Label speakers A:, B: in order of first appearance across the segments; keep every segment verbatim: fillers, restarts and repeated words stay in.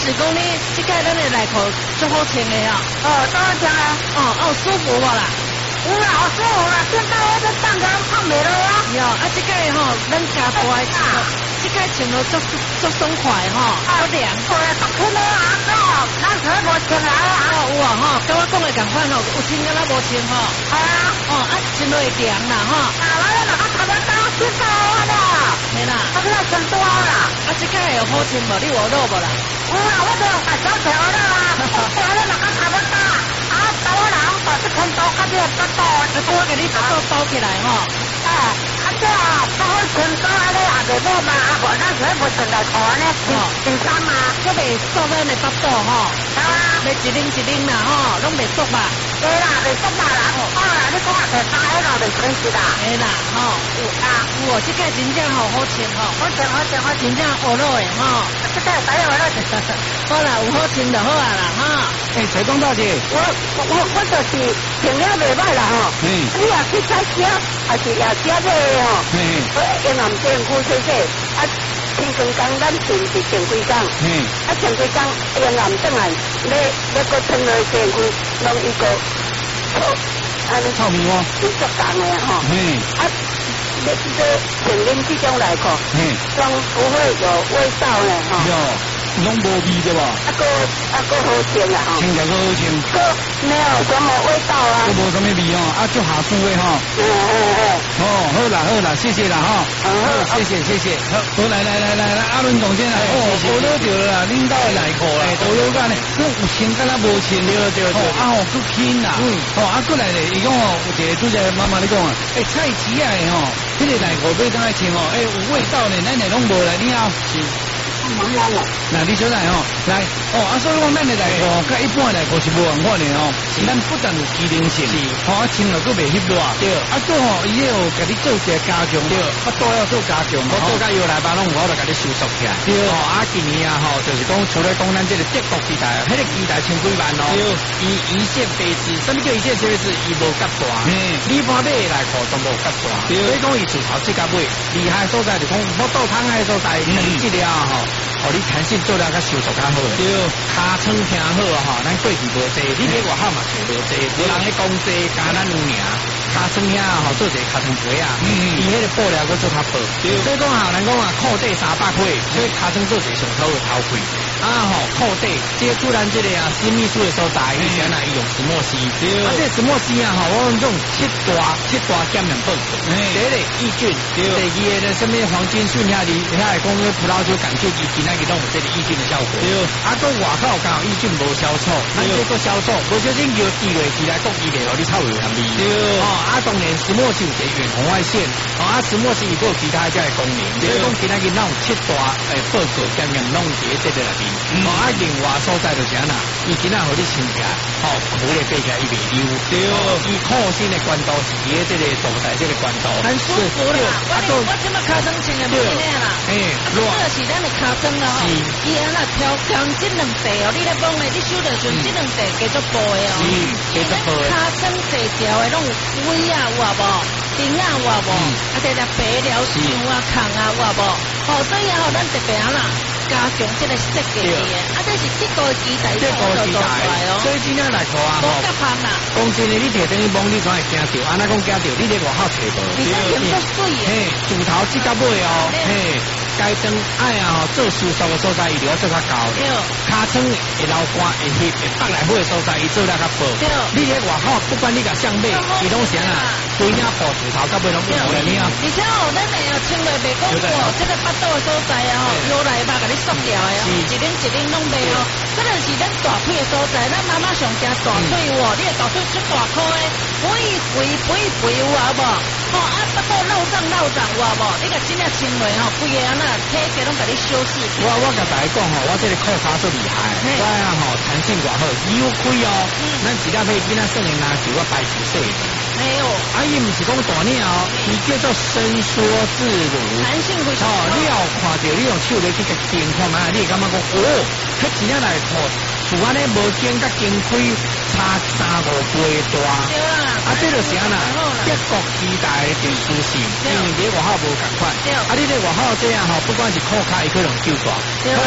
A: 是讲你即摆咱的内裤足好穿的哦。
B: 哦，多好穿啊！
A: 哦哦，舒服无啦？
B: 有啦，好舒服啦，现在我这当个胖没了啊。
A: 有啊，即摆吼，咱加大的穿，即摆穿了足足爽快吼，好凉。
B: 对，冬天的啊，哦，那时候无穿啊。
A: 哦有啊吼，跟我讲的共款吼，有穿敢若无穿吼。
B: 系啊。
A: 哦啊，穿落会凉啦吼。
B: 啊，我咧那个头发刀穿到我啦。
A: 没啦。
B: 我现在穿多啦。
A: 啊，即摆有好穿无？你有落无啦？
B: 有啊，我都把手条了啊。我咧那个头发刀，啊，刀人把这盆刀甲你个刀，
A: 我给你包包起来吼。
B: 啊，啊这啊，不好穿刀啊咧也袂好嘛，啊，我那时候无穿内裤呢，穿穿衫嘛，
A: 这袂缩咱的腹肚吼。
B: 啊，
A: 袂一领一领啦吼，拢袂缩吧。
B: 对啦，袂缩嘛啦，哦啦，你讲啊，袂衫迄个袂穿是啦，
A: 哎啦吼，
B: 有啊，
A: 有哦，即个真正吼好穿吼，
B: 好穿好穿好穿，
A: 真正学落的吼。
B: 这个使用了，
A: 好啦，有好穿就好啊啦哈。
C: 哎，彩光大姐，
B: 我我我就是穿了袂歹啦吼，
C: 嗯，
B: 你也去采车，还是也车这个吼，
C: 嗯，
B: 我沿岸店区这些，啊，天光工咱穿是前几工，
C: 嗯，
B: 啊前几工沿岸转来，要要搁穿落前区，拢一个臭，啊，
C: 臭米哦，
B: 是足工的吼，
C: 嗯，
B: 啊，你这个穿恁这种内裤，
C: 嗯，
B: 拢不会有味道呢吼。
C: 有，拢无味对吧？
B: 啊个啊个好穿啊吼，
C: 听起来好好听，
B: 个没有什么味道啊，
C: 都无什么味哦，啊，就下输的哈。
B: 嗯嗯嗯，
C: 哦，好啦好啦，谢谢啦哈，好，谢谢谢谢，好，好来来来来来，阿伦总监来，哦，学到着了啦，领导的内裤啦，都有干呢，我有穿敢若无穿对对对，啊哦，够轻啦，嗯，哦，啊过来咧，伊讲哦，有一个拄则妈妈你讲啊，诶，菜市啊的吼，迄个内裤买当来穿哦，诶，有味道呢，咱内拢无来，你好。那你小来吼，来哦，啊，所以讲咱的内裤，甲一般的内裤是无共款的哦。咱不但有机能性，吼，啊，穿了佫袂翕热，对。啊，佫吼，伊迄有甲你做一个加强，对。啊，都要做加强，我做甲腰来吧，拢有法度甲你收缩起来。对。哦，啊，今年啊，吼，就是讲除了讲咱这个德国机台，迄个机台千几万哦。对。伊一线飞驰，什么叫一线飞驰？伊无夹大。嗯。你看买的内裤都无夹大。对。所以讲伊自头这甲尾，厉害所在就讲我倒汤的所在，等质了吼。哦，你弹性做了较收缩较好，对，尻川听好啊哈，咱过去无济，你咧外口嘛做无济，无人咧讲济，加咱有名，尻川遐吼做者尻川皮啊，伊迄个布料佫做较薄，所以讲啊，咱讲啊，裤底三百块，所以尻川做者上好的头盔，啊吼，裤底，这个突然这个啊，私密处的所在，伊先来用石墨烯，啊这石墨烯啊吼，我用这种七大七大减量布，第一个抑菌，第二个呢什么黄金顺遐里，遐来讲个葡萄酒感受机，今仔日拢有这个抑菌的效果，对，啊个外口刚好抑菌无消臭，咱这个消臭，无小心叫地位起来讲伊袂互你臭有含味，对，哦啊当然石墨烯有一个远红外线，哦啊石墨烯伊佫有其他这个功能，所以讲今仔日咱有七大诶报告减量拢伫这个内面，哦啊另外所在就是安那，伊今仔互你穿起来，哦裤咧背起来伊袂溜，对，伊裤身的关度是伫咧这个所在这个关度，
A: 很舒服啦。我我即马尻川穿的无呢啦，
C: 诶，
A: 这个是咱的尻川啦吼，伊安那挑挑这两地哦，你咧讲咧，你手着顺这两地加做薄的哦，
C: 加做薄的，
A: 尻川细条的拢有尾啊有啊无，顶啊有啊无，啊在咧白了上啊空啊有啊无，哦所以啊吼，咱特别啊啦。加强这个设计的，啊，这是这个机台所做出来哦。
C: 所以今天来看啊，
A: 无夹拍啦。
C: 讲真的，你摕等于摸，你总会惊到，安那讲惊到，你咧外口找无。
A: 你这用足水的。
C: 嘿，自头至到尾哦，嘿，该灯爱啊，做舒适的所在，伊就要做较高的。尻川会流汗，会翕，会放来火的所在，伊做了较薄。你咧外口，不管你甲上尾，伊拢是啊，规领布自头到尾拢不无了你啊。
A: 而且哦，咱的哦，穿落袂讲过，这个腹肚的所在啊，吼，腰来吧，甲你缩掉的哦，一领一领拢袂哦。这个是咱大腿的所在，咱妈妈上惊大腿哦，你的大腿出大块的，肥肥肥肥有啊无？吼啊，腹肚漏胀漏胀有啊无？你甲真正穿落吼，规个安那体格拢甲你修饰。
C: 我我甲大家讲吼，我这个裤衩最厉害，我啊吼弹性偌好，腰开哦，咱一粒配囡仔算的篮球，我排球细。
A: 没有，
C: 啊伊毋是讲大领哦，伊叫做伸缩自如，
A: 弹性非常
C: 好。哦，你要看到你用手咧去甲掂看嘛，你会感觉讲哦，迄一领内裤，厝安尼无间甲经开差三五倍大。
A: 对啦，
C: 啊，这就是安那德国时代的特殊性，因为你外口无共款。对，啊，你咧外口这样吼，不管是裤卡，伊可能够大。对啦。裤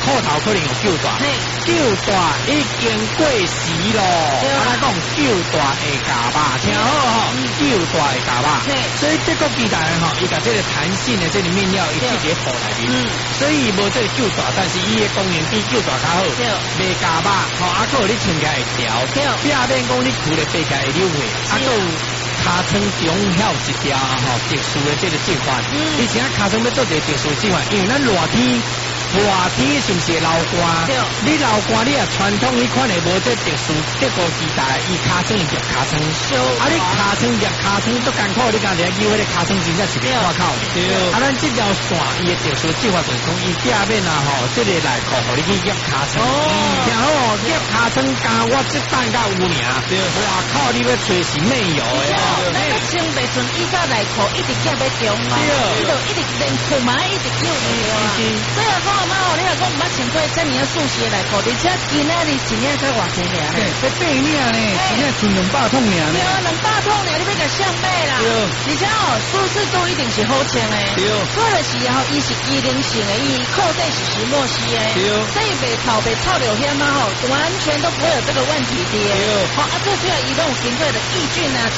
C: 裤头可能有救大，救大已经过时咯。我来讲救大会假吧，听好吼，救大会假吧。所以这个鸡蛋吼，伊甲这个弹性的这个面料，伊直接铺来面，所以无这个救大，但是伊的功能比救大较好，袂假吧。吼，啊，个你穿起来会调，壁面讲你裤咧背起来会溜回，啊，个卡层中晓一条吼特殊的这个技法，以前卡层要做一个特殊技法，因为咱热天。热天是不是流汗？你流汗，你啊传统迄款的无这特殊这个时代，伊卡层是夹卡层，啊你卡层夹卡层都艰苦，你讲一个机会，你卡层真正是袂挂靠的。啊，咱这条线伊的特殊计划就是讲，伊下面啊吼，这个内裤，互你去夹卡层。然后夹卡层加我这蛋甲有名，哇靠，你要吹是没有的。
A: 咱要穿袂顺，伊甲内裤一直夹在中哦，伊就一直连裤嘛一直揪的啊。所以讲。妈哦，你若讲毋捌穿过遮尔啊舒适的内裤，而且今仔日一领才偌济尔呢？
C: 这八领呢，一领穿两百桶尔呢。
A: 对啊，两百桶尔，你要甲上买啦。对。而且哦，舒适度一定是好穿的。对。所以就是吼，伊是机能性的，伊扣底是石墨烯的。对。所以袂臭袂臭流血嘛吼，完全都不会有这个问题的。对。好啊，最主要伊拢有经过的抑菌啊。